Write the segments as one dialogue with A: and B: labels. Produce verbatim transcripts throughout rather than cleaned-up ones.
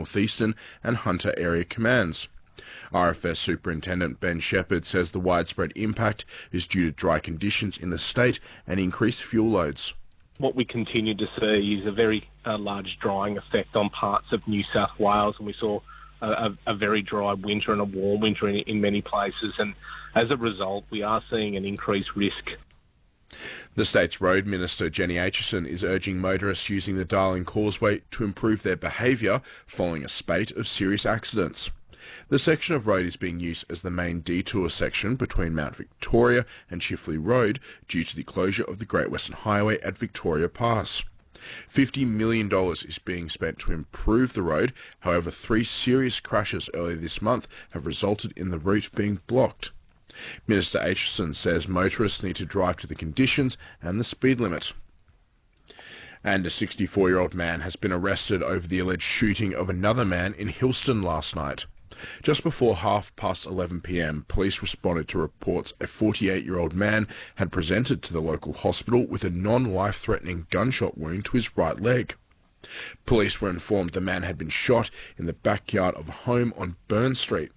A: Northeastern and Hunter area commands. R F S Superintendent Ben Shepherd says the widespread impact is due to dry conditions in the state and increased fuel loads.
B: What we continue to see is a very uh, large drying effect on parts of New South Wales, and we saw a, a, a very dry winter and a warm winter in, in many places, and as a result we are seeing an increased risk.
A: The state's Road Minister Jenny Aitchison is urging motorists using the Darling Causeway to improve their behaviour following a spate of serious accidents. The section of road is being used as the main detour section between Mount Victoria and Chifley Road due to the closure of the Great Western Highway at Victoria Pass. fifty million dollars is being spent to improve the road. However, three serious crashes earlier this month have resulted in the route being blocked. Minister Aitchison says motorists need to drive to the conditions and the speed limit. And a sixty-four-year-old man has been arrested over the alleged shooting of another man in Hillston last night. Just before half past eleven p m, police responded to reports a forty-eight-year-old man had presented to the local hospital with a non-life-threatening gunshot wound to his right leg. Police were informed the man had been shot in the backyard of a home on Burn Street.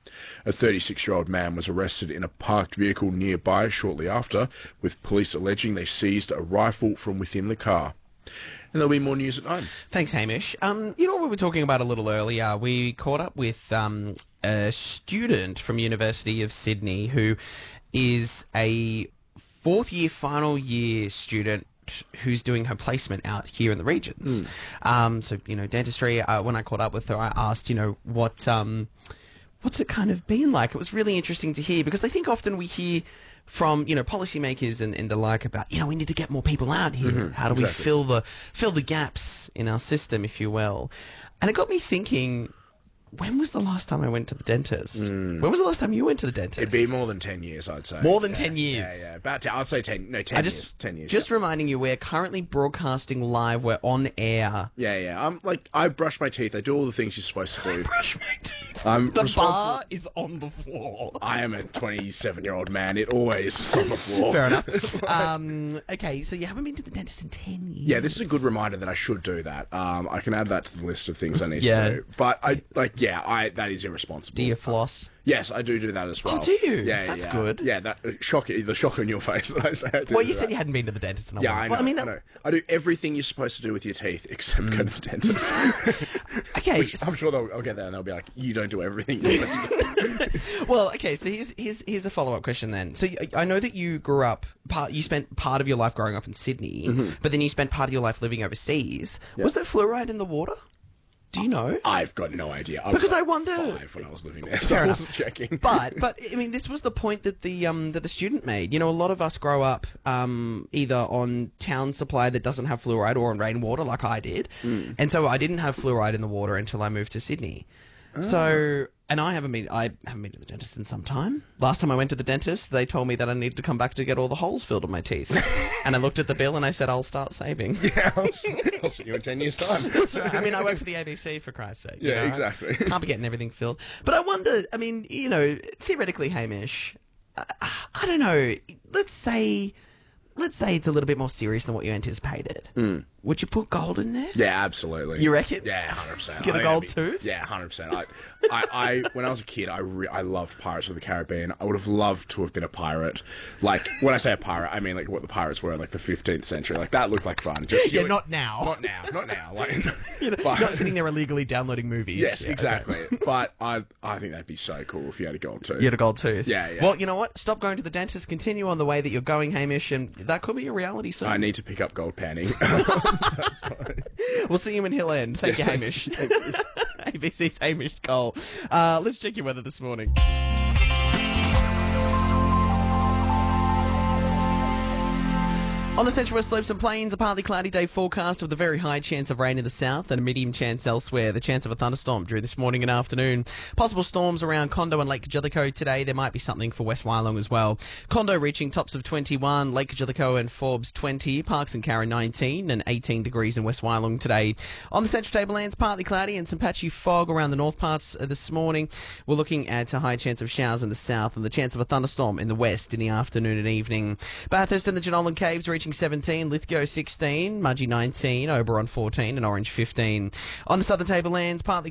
A: A thirty-six-year-old man was arrested in a parked vehicle nearby shortly after, with police alleging they seized a rifle from within the car. And there'll be more news at nine.
C: Thanks, Hamish. Um, you know what we were talking about a little earlier? We caught up with um, a student from University of Sydney who is a fourth-year, final year student who's doing her placement out here in the regions. Mm. Um, so, you know, dentistry, uh, when I caught up with her, I asked, you know, what... Um, what's it kind of been like? It was really interesting to hear, because I think often we hear from, you know, policymakers and, and the like about, you know, we need to get more people out here. Mm-hmm, How do exactly. we fill the fill the gaps in our system, if you will? And it got me thinking, when was the last time I went to the dentist? Mm. When was the last time you went to the dentist?
A: It'd be more than ten years, I'd say.
C: More than
A: yeah,
C: ten years?
A: Yeah, yeah. About ten, I'd say ten, no, ten
C: I just,
A: years. ten years.
C: Just
A: yeah.
C: reminding you, we're currently broadcasting live. We're on air.
A: Yeah, yeah. I'm like, I brush my teeth. I do all the things you're supposed to do.
C: I brush my teeth.
A: I'm
C: the bar is on the floor.
A: I am a twenty-seven-year-old man. It always is on the floor.
C: Fair enough. um, okay, so you haven't been to the dentist in ten years.
A: Yeah, this is a good reminder that I should do that. Um, I can add that to the list of things I need
C: yeah.
A: to do. But I, like, yeah, I that is irresponsible.
C: Do you floss?
A: Yes, I do do that as well.
C: Oh, do you?
A: Yeah,
C: That's
A: yeah.
C: good.
A: Yeah, that uh, shock, the shock on your face that I say. I do
C: well,
A: do
C: you said
A: that.
C: you hadn't been to the dentist in a
A: yeah,
C: while.
A: I know.
C: Well, I mean,
A: I know. I do everything you're supposed to do with your teeth except mm. go to the dentist.
C: Okay,
A: Which I'm sure they'll I'll get there and they'll be like, you don't do everything you're supposed to do.
C: Well, okay, so here's here's here's a follow up question then. So I know that you grew up, part you spent part of your life growing up in Sydney, mm-hmm. but then you spent part of your life living overseas. Yep. Was there fluoride in the water? Do you know?
A: I've got no idea. I
C: because
A: was like
C: I wonder
A: five when I was living there, so I wasn't checking.
C: But but I mean, this was the point that the um that the student made. You know, a lot of us grow up um either on town supply that doesn't have fluoride or on rainwater, like I did, mm. and so I didn't have fluoride in the water until I moved to Sydney. Oh. So. And I haven't been I haven't been to the dentist in some time. Last time I went to the dentist, they told me that I needed to come back to get all the holes filled in my teeth. And I looked at the bill and I said, I'll start saving.
A: Yeah, I'll, I'll see you in ten years' time.
C: That's right. I mean, I work for the A B C, for Christ's sake.
A: Yeah,
C: you know?
A: exactly.
C: Can't be getting everything filled. But I wonder, I mean, you know, theoretically, Hamish, I, I don't know, let's say... Let's say it's a little bit more serious than what you anticipated. Mm. Would you put gold in there?
A: Yeah, absolutely.
C: You reckon?
A: Yeah, one hundred percent.
C: Get
A: I
C: a
A: mean,
C: gold
A: be,
C: tooth?
A: Yeah, one hundred percent. I, I, I, when I was a kid, I, re- I loved Pirates of the Caribbean. I would have loved to have been a pirate. Like, when I say a pirate, I mean like what the pirates were in like the fifteenth century. Like, that looked like fun. Just,
C: yeah,
A: like,
C: not now.
A: Not now. Not now. Like,
C: you know, but, not sitting there illegally downloading movies.
A: Yes,
C: yeah,
A: exactly.
C: Okay.
A: But I, I think that'd be so cool if you had a gold tooth.
C: You had a gold tooth?
A: Yeah, yeah.
C: Well, you know what? Stop going to the dentist. Continue on the way that you're going, Hamish, and that could be your reality soon.
A: I need to pick up gold panning.
C: We'll see you in Hill End. Thank yes, you, Hamish.
A: Thank you.
C: A B C's Hamish Cole. Uh, let's check your weather this morning. On the Central West Slopes and Plains, a partly cloudy day forecast with a very high chance of rain in the south and a medium chance elsewhere. The chance of a thunderstorm during this morning and afternoon. Possible storms around Condo and Lake Kajilico today. There might be something for West Wyalong as well. Condo reaching tops of twenty-one, Lake Kajilico and Forbes twenty, Parks and Carra nineteen and eighteen degrees in West Wyalong today. On the Central Tablelands, partly cloudy and some patchy fog around the north parts this morning. We're looking at a high chance of showers in the south and the chance of a thunderstorm in the west in the afternoon and evening. Bathurst and the Jenolan Caves reaching seventeen, Lithgow sixteen, Mudgee nineteen, Oberon fourteen and Orange fifteen. On the southern Tablelands, partly